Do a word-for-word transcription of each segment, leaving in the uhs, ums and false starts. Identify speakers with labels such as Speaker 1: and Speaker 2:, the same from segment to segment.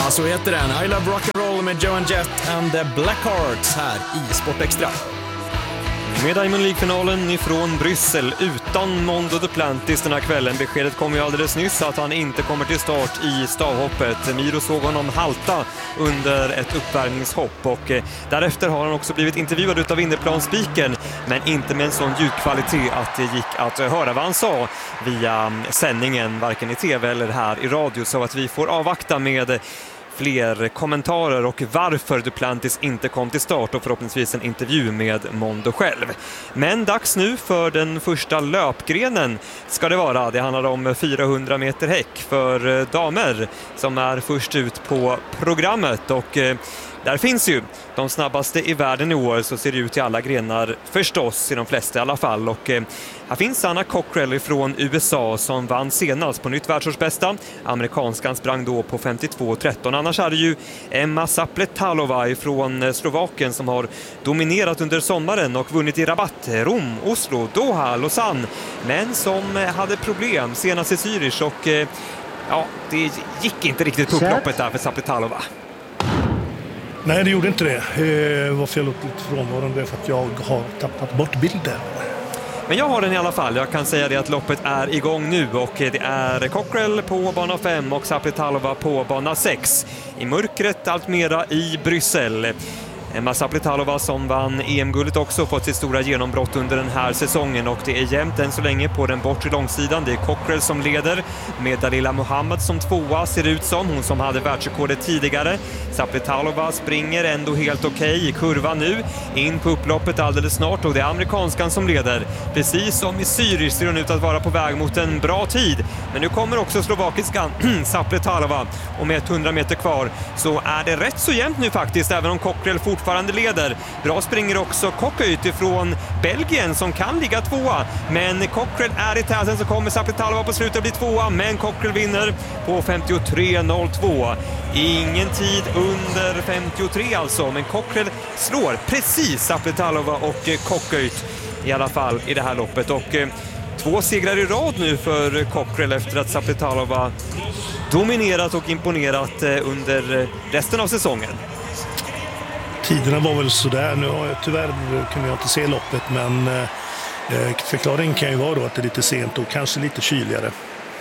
Speaker 1: Ja, så heter den. I Love Rock'n'Roll med Joan Jett and the Blackhearts här i Sport Extra.
Speaker 2: Med Diamond League-finalen ifrån Bryssel utan Mondo Duplantis den här kvällen. Beskedet kom ju alldeles nyss att han inte kommer till start i stavhoppet. Miro såg honom halta under ett uppvärmningshopp och eh, därefter har han också blivit intervjuad utav innerplansspiken, men inte med en sån ljudkvalitet att det gick att höra vad han sa via sändningen, varken i tv eller här i radio, så att vi får avvakta med fler kommentarer och varför Duplantis inte kom till start och förhoppningsvis en intervju med Mondo själv. Men dags nu för den första löpgrenen ska det vara. Det handlar om fyrahundra meter häck för damer som är först ut på programmet och där finns ju de snabbaste i världen i år, så ser det ut i alla grenar förstås, i de flesta i alla fall. Och eh, här finns Anna Cockrell från U S A som vann senast på nytt världsårsbästa. Amerikanskan sprang då på femtiotvå tretton. Annars är det ju Emma Zapletalova från Slovakien som har dominerat under sommaren och vunnit i Rabat, Rom, Oslo, Doha, Lausanne. Men som hade problem senast i Zürich och eh, ja, det gick inte riktigt på upploppet där för Zapletalova.
Speaker 3: Nej, det gjorde inte det. Eh, varför jag låter lite frånvarande för att jag har tappat bort bilden.
Speaker 2: Men jag har den i alla fall. Jag kan säga det att loppet är igång nu och det är Cockrell på bana fem och Zapletalova på bana sex. I mörkret allt mera i Bryssel. Emma Zapletalova som vann E M-guldet också fått sitt stora genombrott under den här säsongen och det är jämnt än så länge på den bortre långsidan. Det är Cockrell som leder med Dalila Mohammed som tvåa ser ut som, hon som hade världsrekordet tidigare. Zapletalova springer ändå helt okej okay i kurvan nu, in på upploppet alldeles snart och det är amerikanskan som leder. Precis som i Zürich ser hon ut att vara på väg mot en bra tid. Men nu kommer också slovakiskan Zapletalova och med hundra meter kvar så är det rätt så jämnt nu faktiskt, även om Cockrell fortfarande leder. Bra springer också Cocköyt ifrån Belgien som kan ligga tvåa. Men Cockrell är i täten, så kommer Zapletalova på slutet bli tvåa. Men Cockrell vinner på femtiotre noll två. Ingen tid under femtiotre alltså. Men Cockrell slår precis Zapletalova och Cocköyt i alla fall i det här loppet. Och eh, två segrar i rad nu för Cockrell efter att Zapletalova dominerat och imponerat eh, under resten av säsongen.
Speaker 3: Tiderna var väl sådär. Nu har jag, tyvärr kunde jag inte se loppet, men eh, förklaringen kan ju vara då att det är lite sent och kanske lite kyligare.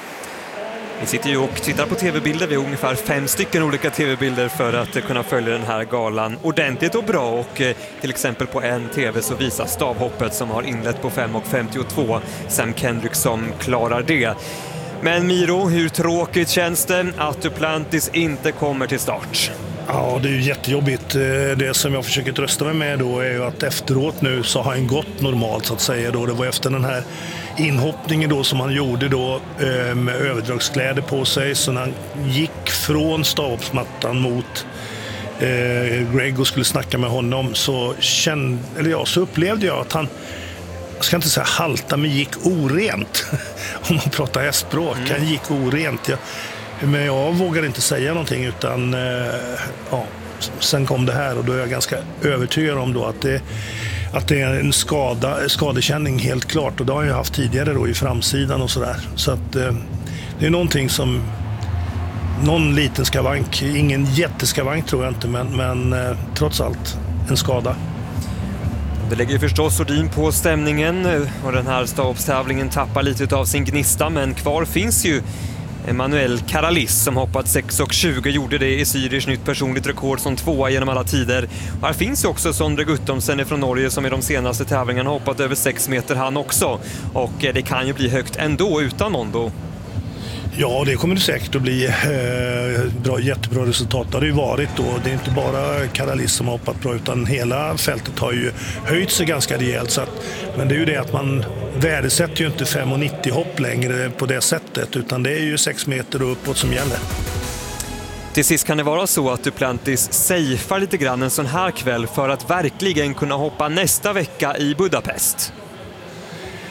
Speaker 2: Vi sitter ju och tittar på tv-bilder. Vi har ungefär fem stycken olika tv-bilder för att kunna följa den här galan ordentligt och bra. Och eh, till exempel på en tv så visar stavhoppet som har inlett på fem och femtiotvå. Sam Kendrick som klarar det. Men Miro, hur tråkigt känns det att Duplantis inte kommer till start?
Speaker 3: Ja, det är ju jättejobbigt. Det som jag försöker trösta mig med då är ju att efteråt nu så har han gått normalt så att säga då. Det var efter den här inhoppningen då som han gjorde då med överdragskläder på sig. Så när han gick från stavhoppsmattan mot eh, Greg och skulle snacka med honom så kände, eller ja, så upplevde jag att han, jag ska inte säga halta, men gick orent. Om man pratar hästspråk, mm. han gick orent. Jag, Men jag vågar inte säga någonting utan eh, ja, sen kom det här och då är jag ganska övertygad om då att det, att det är en skada, skadekänning helt klart, och det har jag haft tidigare då i framsidan och sådär. Så att eh, det är någonting som någon liten skavank, ingen jätteskavank tror jag inte, men, men eh, trots allt en skada.
Speaker 2: Det lägger ju förstås ordin på stämningen och den här stavhoppstävlingen tappar lite av sin gnista, men kvar finns ju Emanuel Karalis som hoppat sex och tjugo, gjorde det i Zürich, nytt personligt rekord som tvåa genom alla tider. Och här finns ju också Sondre Guttormsen från Norge som i de senaste tävlingarna hoppat över sex meter han också. Och det kan ju bli högt ändå utan Mondo.
Speaker 3: Ja, det kommer det säkert att bli eh, bra, jättebra resultat. Det har det ju varit då. Det är inte bara Karalis som har hoppat bra utan hela fältet har ju höjt sig ganska rejält. Så att, men det är ju det att man värdesätter ju inte fem nittio hopp längre på det sättet, utan det är ju sex meter och uppåt som gäller.
Speaker 2: Till sist kan det vara så att Duplantis safear lite grann en sån här kväll för att verkligen kunna hoppa nästa vecka i Budapest.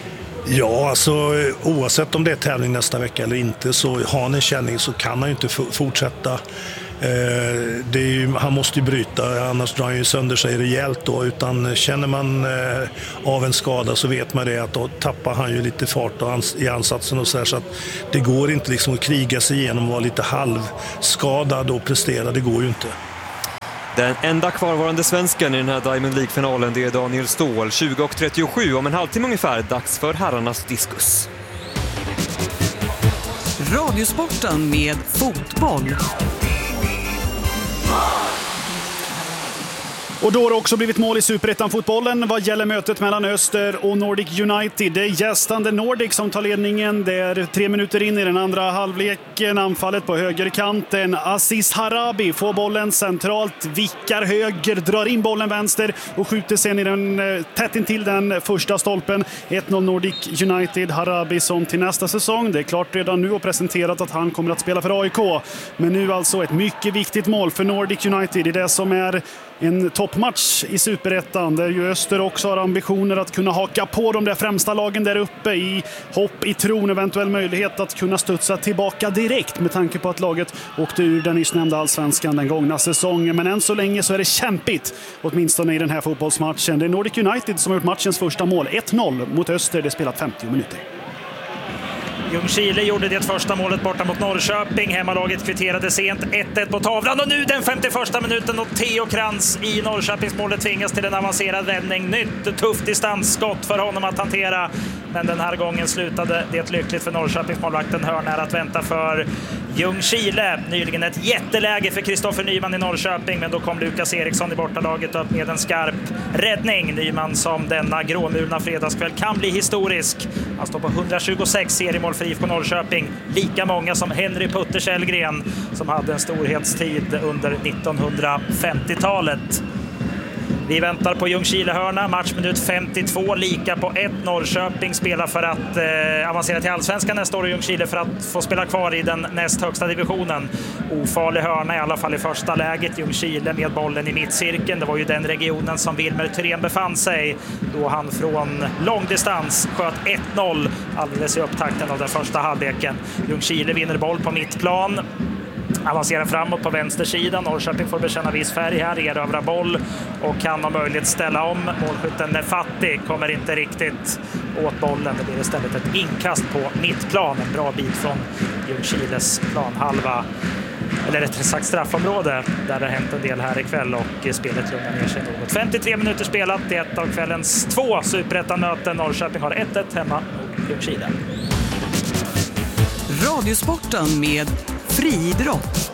Speaker 3: Ja, alltså oavsett om det är tävling nästa vecka eller inte, så har han en känning så kan han ju inte f- fortsätta. Eh, det är ju, han måste ju bryta, annars drar han ju sönder sig rejält då. Utan känner man eh, av en skada så vet man det, att då tappar han ju lite fart och ans- i ansatsen och så här, så att det går inte liksom att kriga sig igenom och vara lite halvskadad och prestera, det går ju inte.
Speaker 2: Den enda kvarvarande svensken i den här Diamond League-finalen, det är Daniel Ståhl. tjugo och trettiosju, om en halvtimme ungefär, dags för herrarnas diskus.
Speaker 4: Radiosporten med fotboll.
Speaker 5: Och då har det också blivit mål i Superettan-fotbollen vad gäller mötet mellan Öster och Nordic United. Det är gästande Nordic som tar ledningen. Det är tre minuter in i den andra halvleken. Anfallet på högerkanten. Aziz Harabi får bollen centralt, vickar höger, drar in bollen vänster och skjuter sen i den, tätt in till den första stolpen. ett noll Nordic United. Harabi som till nästa säsong, det är klart redan nu och presenterat att han kommer att spela för A I K. Men nu alltså ett mycket viktigt mål för Nordic United i det som är en toppmatch i Superettan, där ju Öster också har ambitioner att kunna haka på de där främsta lagen där uppe i hopp, i tron, eventuell möjlighet att kunna studsa tillbaka direkt med tanke på att laget åkte ur den nyss nämnda allsvenskan den gångna säsongen. Men än så länge så är det kämpigt, åtminstone i den här fotbollsmatchen. Det är Nordic United som har gjort matchens första mål, ett noll mot Öster, det spelat femtio minuter.
Speaker 6: Ljungskile gjorde det första målet borta mot Norrköping. Hemmalaget kvitterade sent, ett ett på tavlan. Och nu den femtioförsta minuten och Theo Krantz i Norrköpingsmålet tvingas till en avancerad vändning. Nytt tufft distansskott för honom att hantera. Men den här gången slutade det lyckligt för Norrköpingsmålvakten. Hörn är att vänta för Ljungskile. Nyligen ett jätteläge för Kristoffer Nyman i Norrköping. Men då kom Lukas Eriksson i bortalaget upp med en skarp räddning. Nyman som denna gråmulna fredagskväll kan bli historisk. Han står på hundratjugosex seriemål för I F K Norrköping. Lika många som Henry Putter Källgren som hade en storhetstid under nittonhundrafemtiotalet. Vi väntar på Ljungskile-hörna, matchminut femtiotvå, lika på ett. Norrköping spelar för att eh, avancera till allsvenskan nästa år och Ljungskile för att få spela kvar i den näst högsta divisionen. Ofarlig hörna i alla fall i första läget. Ljungskile med bollen i mittcirkeln. Det var ju den regionen som Wilmer Thyrén befann sig då han från långdistans sköt ett noll alldeles i upptakten av den första halvleken. Ljungskile vinner boll på mittplan. Avancerar framåt på vänstersidan. Norrköping får bekänna viss färg här, erövra boll och kan ha möjlighet ställa om. Målskytten Nefati kommer inte riktigt åt bollen. Det blir istället ett inkast på mittplan. En bra bit från Ljungskiles planhalva, eller rättare sagt straffområde, där det har hänt en del här ikväll och spelet lugnar ner sig något. femtiotre minuter spelat, det är ett av kvällens två Superettan-möten. Norrköping har ett ett hemma mot Ljungskile.
Speaker 4: Radiosporten med friidrott.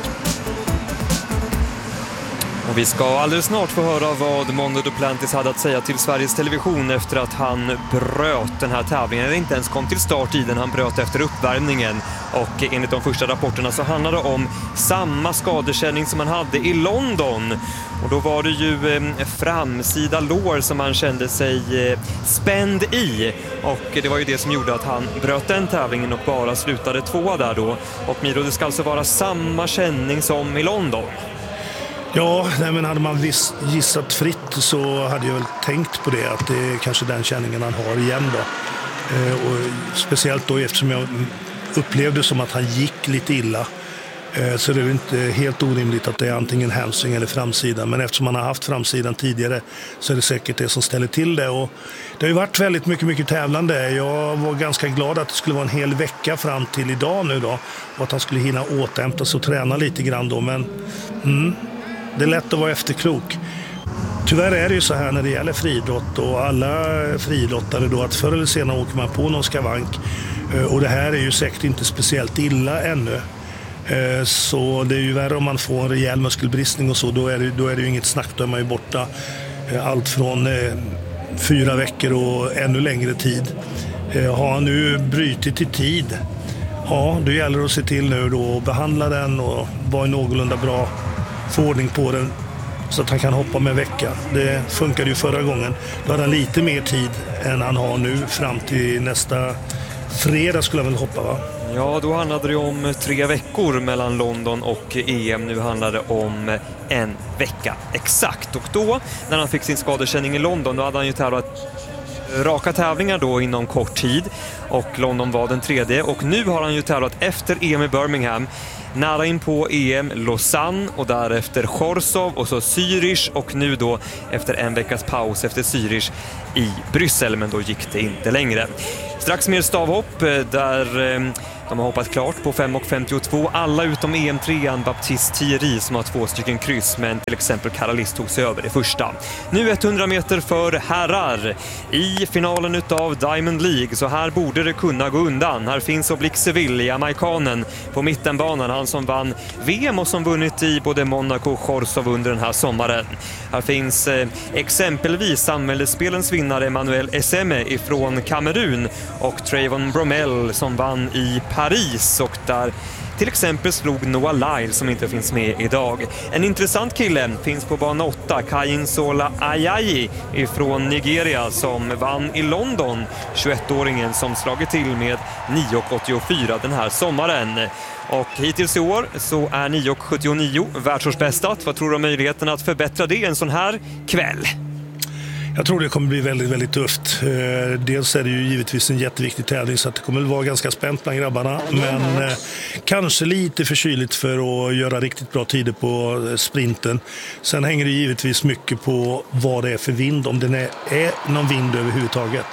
Speaker 2: Och vi ska alldeles snart få höra vad Mondo Duplantis hade att säga till Sveriges Television efter att han bröt den här tävlingen, eller inte ens kom till start i den. Han bröt efter uppvärmningen och enligt de första rapporterna så handlar det om samma skadekänning som han hade i London. Och då var det ju eh, framsida lår som han kände sig eh, spänd i. Och det var ju det som gjorde att han bröt den tävlingen och bara slutade tvåa där då. Och Miro, det ska alltså vara samma känning som i London.
Speaker 3: Ja, nej, men hade man gissat fritt så hade jag väl tänkt på det, att det är kanske den känningen han har igen då. Eh, och speciellt då eftersom jag upplevde som att han gick lite illa. Så det är inte helt orimligt att det är antingen hamstring eller framsidan. Men eftersom man har haft framsidan tidigare så är det säkert det som ställer till det. Och det har ju varit väldigt mycket, mycket tävlande. Jag var ganska glad att det skulle vara en hel vecka fram till idag nu då. Och att han skulle hinna återhämta sig och träna lite grann då. Men mm, det är lätt att vara efterklok. Tyvärr är det ju så här när det gäller friidrott och alla friidrottare då, att förr eller senare åker man på någon skavank. Och det här är ju säkert inte speciellt illa ännu. Så det är ju värre om man får en rejäl muskelbristning och så, då är det, då är det ju inget snack, då är man ju borta allt från eh, fyra veckor och ännu längre tid. Eh, har han nu brytit i tid, ja, då gäller det att se till nu då och behandla den och vara i någorlunda bra förordning på den så att han kan hoppa med en vecka. Det funkade ju förra gången. Då hade han lite mer tid än han har nu fram till nästa fredag skulle jag väl hoppa, va?
Speaker 2: Ja, då handlade det om tre veckor mellan London och E M. Nu handlar det om en vecka exakt. Och då, när han fick sin skadekänning i London, då hade han ju tävlat raka tävlingar då inom kort tid och London var den tredje och nu har han ju tävlat efter E M i Birmingham. Nära in på E M Lausanne och därefter Chorzów och så Zürich och nu då efter en veckas paus efter Zürich i Bryssel, men då gick det inte längre. Strax mer stavhopp där de har hoppat klart på fem femtiotvå. Alla utom E M trean Baptiste Thierry som har två stycken kryss, men till exempel Karalis tog sig över det första. Nu hundra meter för herrar i finalen utav Diamond League, så här borde det kunna gå undan. Här finns Oblique Seville, jamaikanen på mittenbanan, han som vann V M och som vunnit i både Monaco och Chorzów under den här sommaren. Här finns eh, exempelvis samhällsspelens vinnare Emmanuel Esseme ifrån Kamerun och Trayvon Bromell som vann i Paris och där till exempel slog Noah Lyle som inte finns med idag. En intressant kille finns på bana åtta, Kayinsola Ayayi ifrån Nigeria som vann i London, tjugoettåringen som slagit till med nio åttiofyra den här sommaren. Och hittills i år så är nio sjuttionio världsårsbästat. Vad tror du om möjligheten att förbättra det en sån här kväll?
Speaker 3: Jag tror det kommer bli väldigt, väldigt tufft. Dels är det ju givetvis en jätteviktig tävling så att det kommer vara ganska spänt bland grabbarna. Men eh, kanske lite för kyligt för att göra riktigt bra tider på sprinten. Sen hänger det givetvis mycket på vad det är för vind, om det är, är någon vind överhuvudtaget.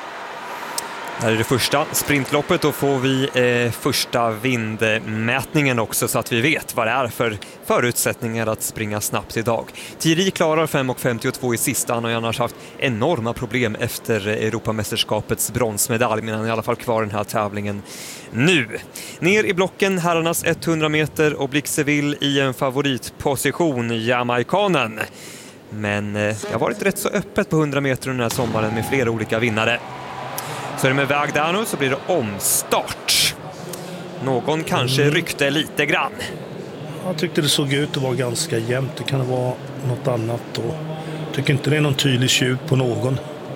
Speaker 2: Här är det första sprintloppet, då får vi eh, första vindmätningen också så att vi vet vad det är för förutsättningar att springa snabbt idag. Thierry klarar fem femtiotvå i sista, han har ju annars haft enorma problem efter Europamästerskapets bronsmedalj, men han är i alla fall kvar den här tävlingen nu. Ner i blocken herrarnas hundra meter och Oblique Seville i en favoritposition, jamaikanen. Men eh, det har varit rätt så öppet på hundra meter den här sommaren med flera olika vinnare. Så är det med väg där nu så blir det omstart. Någon kanske ryckte lite grann.
Speaker 3: Jag tyckte det såg ut att vara ganska jämnt. Det kan vara något annat då. Jag tycker inte det är någon tydlig tjuv på någon.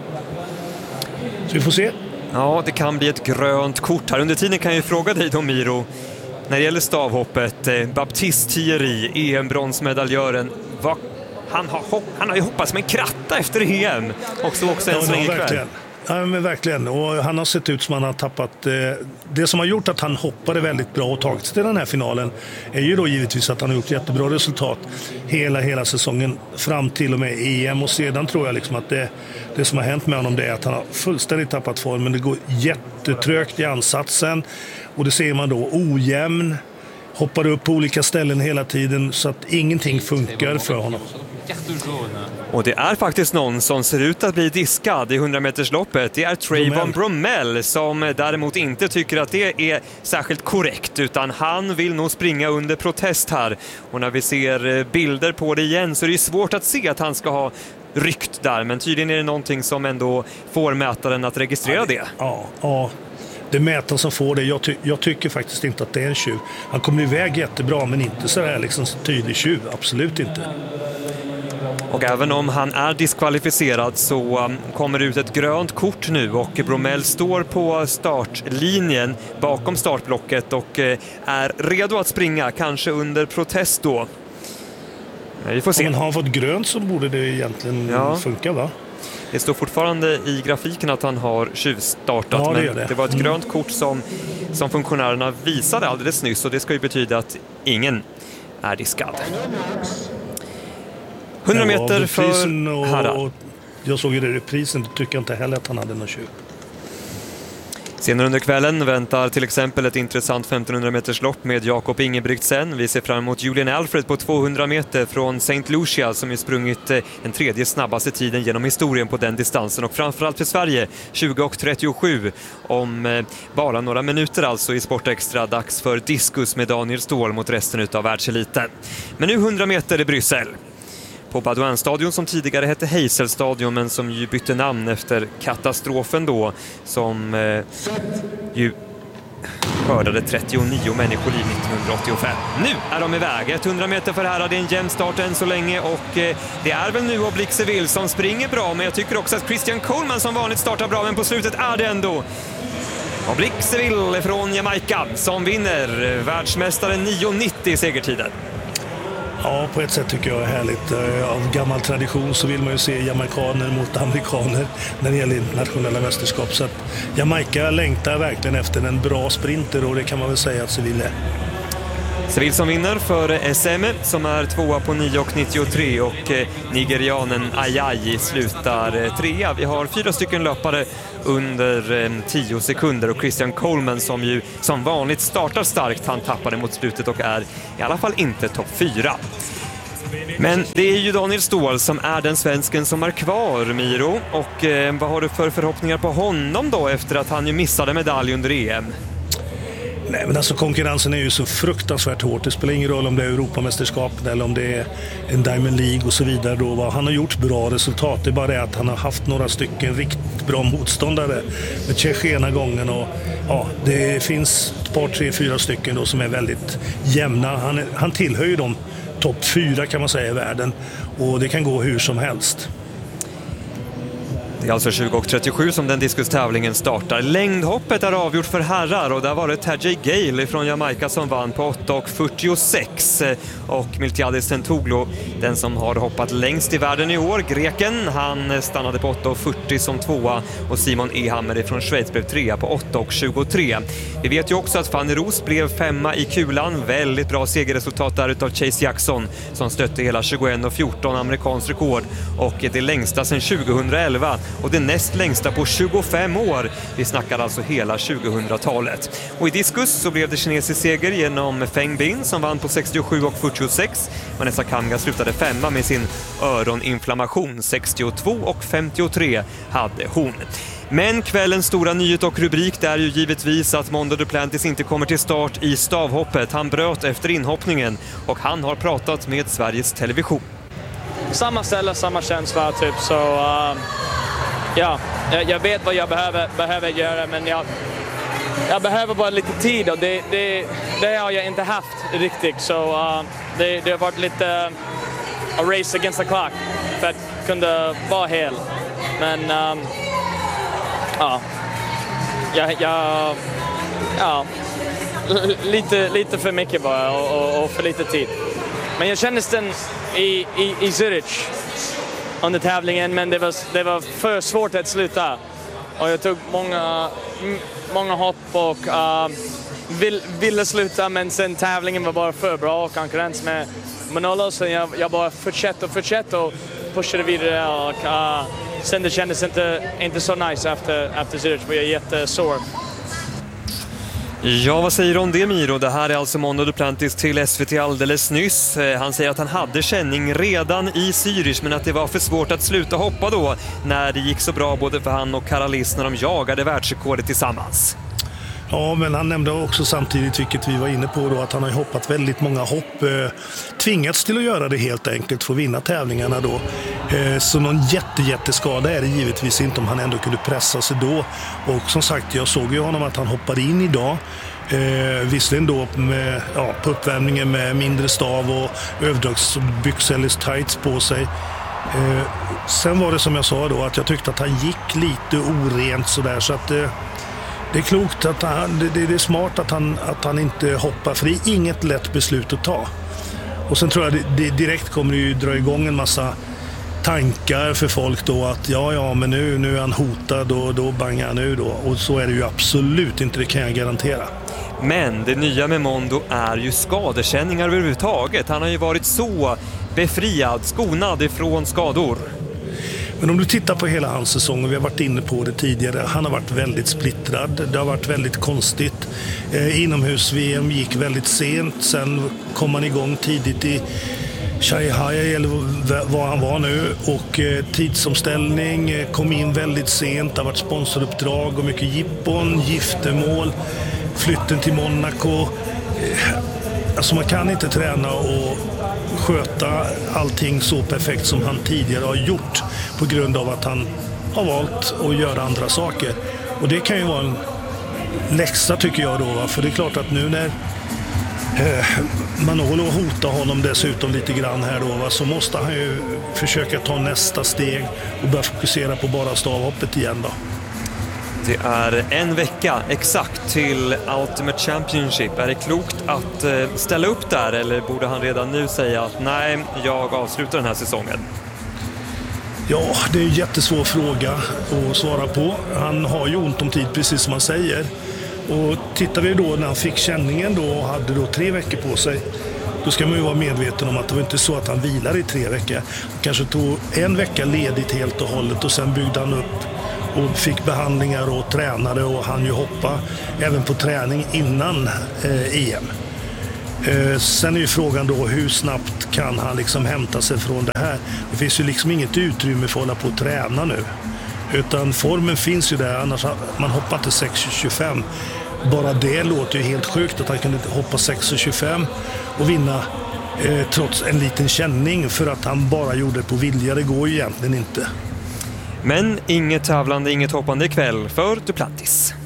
Speaker 3: Så vi får se.
Speaker 2: Ja, det kan bli ett grönt kort här. Under tiden kan jag ju fråga dig då, Miro. När det gäller stavhoppet, eh, Baptiste Thierry, E M-bronsmedaljören. Vad han har, hopp, han har ju hoppats med en kratta efter E M. Också också en
Speaker 3: ja,
Speaker 2: sväng ikväll.
Speaker 3: Verkligen. Ja, men verkligen. Och han har sett ut som han har tappat... Eh, det som har gjort att han hoppade väldigt bra och tagit sig till den här finalen är ju då givetvis att han har gjort jättebra resultat hela, hela säsongen fram till och med E M. Och sedan tror jag liksom att det, det som har hänt med honom det är att han har fullständigt tappat formen. Det går jättetrögt i ansatsen och det ser man då ojämn. Hoppar upp på olika ställen hela tiden så att ingenting funkar för honom.
Speaker 2: Och det är faktiskt någon som ser ut att bli diskad i hundra metersloppet. Det är Trayvon Bromell som däremot inte tycker att det är särskilt korrekt, utan han vill nog springa under protest här. Och när vi ser bilder på det igen så är det svårt att se att han ska ha ryckt där, men tydligen är det någonting som ändå får mätaren att registrera det.
Speaker 3: Ja, ja. Det är mätaren som får det. Jag, ty- jag tycker faktiskt inte att det är en tjuv. Han kommer iväg jättebra, men inte så här liksom tydlig tjuv. Absolut inte.
Speaker 2: Och även om han är diskvalificerad så um, kommer det ut ett grönt kort nu och Bromell står på startlinjen bakom startblocket och uh, är redo att springa, kanske under protest då. Men vi får se.
Speaker 3: Om han har fått grönt så borde det egentligen ja. funka, va?
Speaker 2: Det står fortfarande i grafiken att han har tjuvstartat, ja, det men det. det var ett grönt kort som, som funktionärerna visade alldeles nyss, och det ska ju betyda att ingen är diskad. hundra meter för herrar.
Speaker 3: Jag såg ju det i reprisen, då tycker jag inte heller att han hade någon tjuv.
Speaker 2: Senare under kvällen väntar till exempel ett intressant femtonhundra meters lopp med Jakob Ingebrigtsen. Vi ser fram emot Julian Alfred på tvåhundra meter från Saint Lucia som ju sprungit den tredje snabbaste tiden genom historien på den distansen. Och framförallt för Sverige tjugo trettiosju om bara några minuter alltså i Sportextra. Dags för diskus med Daniel Ståhl mot resten av världseliten. Men nu hundra meter i Bryssel. På Baudouin-stadion som tidigare hette Heysel-stadion men som ju bytte namn efter katastrofen då, som eh, ju skördade trettionio människoliv nittonhundraåttiofem. Nu är de iväg. hundra meter för herrar, det är en jämn start än så länge och eh, det är väl nu Oblique Seville som springer bra, men jag tycker också att Christian Coleman som vanligt startar bra, men på slutet är det ändå Oblique Seville från Jamaica som vinner, världsmästaren nio nittio i segertiden.
Speaker 3: Ja, på ett sätt tycker jag är härligt. Av gammal tradition så vill man ju se jamaikaner mot amerikaner när det gäller internationella mästerskap. Så att Jamaica längtar verkligen efter en bra sprinter och det kan man väl säga att Seville är.
Speaker 2: Seville som vinner för S M som är tvåa på nio och nittiotre och nigerianen Ayayi slutar trea. Vi har fyra stycken löpare under tio sekunder och Christian Coleman som ju som vanligt startar starkt. Han tappade mot slutet och är i alla fall inte topp fyra. Men det är ju Daniel Ståhl som är den svensken som är kvar, Miro. Och eh, vad har du för förhoppningar på honom då efter att han ju missade medalj under E M?
Speaker 3: Nej, men alltså konkurrensen är ju så fruktansvärt hårt. Det spelar ingen roll om det är Europamästerskapet eller om det är en Diamond League och så vidare. Då. Han har gjort bra resultat. Det är bara det att han har haft några stycken riktigt bra motståndare med Tjeckien gången. Och, ja, det finns ett par, tre, fyra stycken då som är väldigt jämna. Han, är, han tillhör ju de topp fyra kan man säga i världen. Och det kan gå hur som helst.
Speaker 2: Det är alltså tjugo och trettiosju som den diskustävlingen startar. Längdhoppet är avgjort för herrar och där var det Tajay Gale från Jamaica som vann på åtta och fyrtiosex. Och Miltiadis Tentoglu, den som har hoppat längst i världen i år, greken, han stannade på åtta och fyrtio som tvåa och Simon Ehammer från Schweiz blev trea på åtta och tjugotre. Vi vet ju också att Fanny Roos blev femma i kulan. Väldigt bra segerresultat där utav Chase Jackson som stötte hela tjugoett och fjorton amerikansk rekord och det längsta sedan tjugohundraelva. Och det näst längsta på tjugofem år. Vi snackar alltså hela tjugohundratalet. Och i diskus så blev det kinesisk seger genom Feng Bin som vann på sextiosju och fyrtiosex. Vanessa Kamga slutade femma med sin öroninflammation. sextiotvå och femtiotre hade hon. Men kvällens stora nyhet och rubrik det är ju givetvis att Mondo Duplantis inte kommer till start i stavhoppet. Han bröt efter inhoppningen och han har pratat med Sveriges Television.
Speaker 7: Samma ställe, samma känsla typ så... Uh... Ja, jag vet vad jag behöver, behöver göra men jag, jag behöver bara lite tid och det, det, det har jag inte haft riktigt. Så uh, det, det har varit lite uh, a race against the clock för att kunna vara hel. Men um, ja, jag, jag, ja lite, lite för mycket bara och, och, och för lite tid. Men jag kände den i, i, i Zürich under tävlingen, men det var, det var för svårt att sluta. Och jag tog många, många hopp och uh, vill, ville sluta, men sen tävlingen var bara för bra och konkurrens med Manolo, så jag, jag bara fortsatte och fortsatte och pushade vidare. Och, uh, sen det kändes inte, inte så nice efter, efter Zürich, för jag är jättesår.
Speaker 2: Ja, vad säger du om det, Miro? Det här är alltså Mondo Duplantis till S V T alldeles nyss. Han säger att han hade känning redan i Zürich, men att det var för svårt att sluta hoppa då när det gick så bra både för han och Karalis när de jagade världsrekordet tillsammans.
Speaker 3: Ja, men han nämnde också samtidigt, vilket vi var inne på då, att han har hoppat väldigt många hopp. Eh, tvingats till att göra det helt enkelt för att vinna tävlingarna då. Eh, så någon jätte, jätteskada är det givetvis inte om han ändå kunde pressa sig då. Och som sagt, jag såg ju honom att han hoppade in idag. Eh, visserligen då med, ja, på uppvärmningen med mindre stav och överdragsbyxor eller tights på sig. Eh, sen var det som jag sa då att jag tyckte att han gick lite orent sådär, så att... Eh, Det är klokt, att han, det, det är smart att han, att han inte hoppar, för det är inget lätt beslut att ta. Och sen tror jag det, det direkt kommer det ju dra igång en massa tankar för folk då att ja, ja, men nu, nu är han hotad och då bangar han nu då. Och så är det ju absolut inte, det kan jag garantera.
Speaker 2: Men det nya med Mondo är ju skadekänningar överhuvudtaget. Han har ju varit så befriad, skonad ifrån skador.
Speaker 3: Men om du tittar på hela hans säsong, och vi har varit inne på det tidigare, han har varit väldigt splittrad. Det har varit väldigt konstigt. Eh, inomhus-V M gick väldigt sent, sen kom han igång tidigt i Shanghai eller vad han var nu, och eh, tidsomställning eh, kom in väldigt sent. Det har varit sponsoruppdrag och mycket jippon, giftermål, flytten till Monaco. Eh, alltså man kan inte träna och sköta allting så perfekt som han tidigare har gjort på grund av att han har valt att göra andra saker. Och det kan ju vara en läxa tycker jag då, för det är klart att nu när eh, Manolo hotar honom dessutom lite grann här då, va, så måste han ju försöka ta nästa steg och börja fokusera på bara stavhoppet igen då.
Speaker 2: Det är en vecka exakt till Ultimate Championship. Är det klokt att ställa upp där eller borde han redan nu säga att nej, jag avslutar den här säsongen?
Speaker 3: Ja, det är en jättesvår fråga att svara på. Han har ju ont om tid, precis som man säger. Och tittar vi då när han fick känningen då och hade då tre veckor på sig, då ska man ju vara medveten om att det var inte så att han vilar i tre veckor. Han kanske tog en vecka ledigt helt och hållet och sen byggde han upp och fick behandlingar och tränade och han ju hoppa även på träning innan eh, E M. Eh, sen är ju frågan då hur snabbt kan han liksom hämta sig från det här. Det finns ju liksom inget utrymme för att hålla på att träna nu. Utan formen finns ju där, annars man hoppar till sex tjugofem. Bara det låter ju helt sjukt att han kunde hoppa sex tjugofem och vinna eh, trots en liten känning för att han bara gjorde det på vilja. Det går ju egentligen inte.
Speaker 2: Men inget tävlande, inget hoppande ikväll för Duplantis.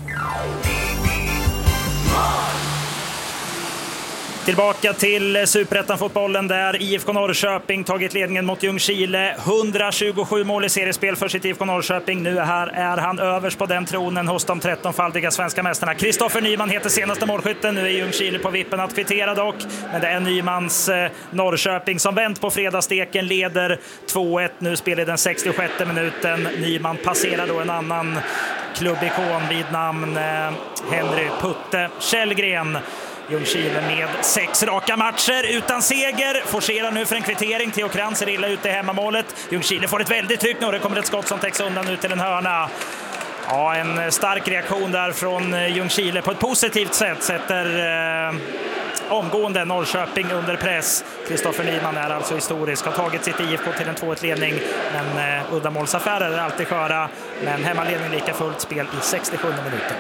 Speaker 6: Tillbaka till Superettan-fotbollen där I F K Norrköping tagit ledningen mot Ljungskile. hundratjugosju mål i seriespel för sitt I F K Norrköping. Nu här är han överst på den tronen hos de trettonfaldiga svenska mästarna. Kristoffer Nyman heter senaste målskytten. Nu är Ljungskile på vippen att kvittera dock. Men det är Nymans eh, Norrköping som vänt på fredagssteken, leder två ett. Nu spelar den sextiosjätte minuten. Nyman passerar då en annan klubbikon vid namn eh, Henry Putte Källgren. Ljungskile med sex raka matcher utan seger. Forcerar nu för en kvittering. Theo Krantz är illa ute i hemmamålet. Ljungskile får ett väldigt tryck nu. Det kommer ett skott som täcks undan ut till en hörna. Ja, en stark reaktion där från Ljungskile på ett positivt sätt. Sätter eh, omgående Norrköping under press. Kristoffer Nyman är alltså historisk. Har tagit sitt I F K till en två ett-ledning. Men eh, uddamålsaffärer är alltid sköra. Men hemmaledning lika fullt spel i sextiosjunde minuten.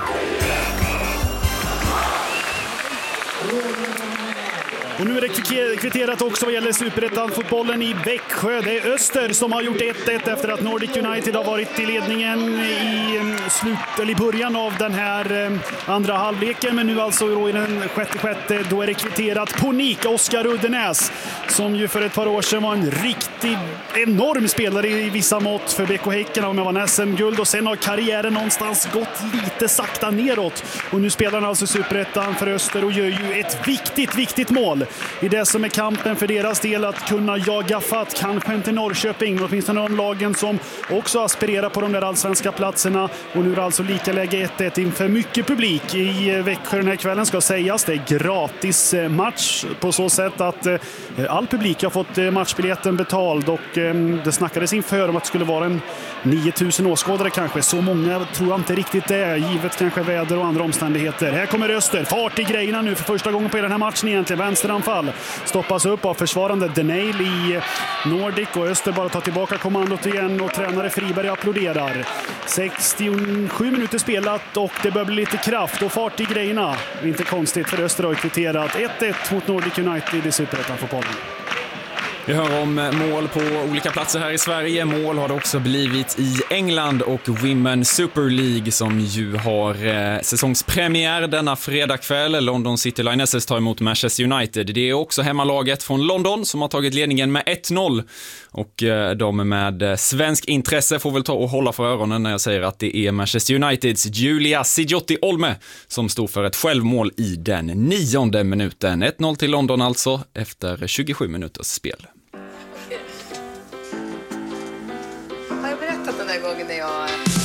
Speaker 5: Och nu är det kvitterat också vad gäller Superettan-fotbollen i Växjö. Det är Öster som har gjort ett ett efter att Nordic United har varit i ledningen i, slut, eller i början av den här andra halvleken. Men nu alltså då i den sjätte sjätte, då är det kvitterat på Nik, Oskar Uddenäs, som ju för ett par år sedan var en riktigt enorm spelare i vissa mått för B K Häcken om jag var S M-guld. Och sen har karriären någonstans gått lite sakta neråt. Och nu spelar han alltså Superettan för Öster och gör ju ett viktigt, viktigt mål i det som är kampen för deras del att kunna jaga fatt, kanske inte Norrköping. Det finns de lagen som också aspirerar på de där allsvenska platserna. Och nu är det alltså lika läge ett ett inför mycket publik i Växjö den här kvällen ska sägas. Det är gratis match på så sätt att all publik har fått matchbiljetten betald och det snackades inför om att det skulle vara en nio tusen åskådare kanske. Så många tror jag inte riktigt det är, givet kanske väder och andra omständigheter. Här kommer Öster, fart i grejerna nu för första gången på den här matchen egentligen. Vänsteranfall stoppas upp av försvarande Denail i Nordic och Öster bara tar tillbaka kommandot igen och tränare Friberg applåderar. sextiosju minuter spelat och det börjar bli lite kraft och fart i grejerna. Inte konstigt för Öster har kvitterat ett ett mot Nordic United i Superettan-fotbollen.
Speaker 8: Vi hör om mål på olika platser här i Sverige. Mål har det också blivit i England och Women Super League som ju har eh, säsongspremiär denna fredagkväll. London City Lionesses tar emot Manchester United. Det är också hemmalaget från London som har tagit ledningen med ett noll. Och eh, de med svensk intresse får väl ta och hålla för öronen när jag säger att det är Manchester Uniteds Julia Sigiotti Olme som stod för ett självmål i den nionde minuten. ett noll till London alltså efter tjugosju minuters spel.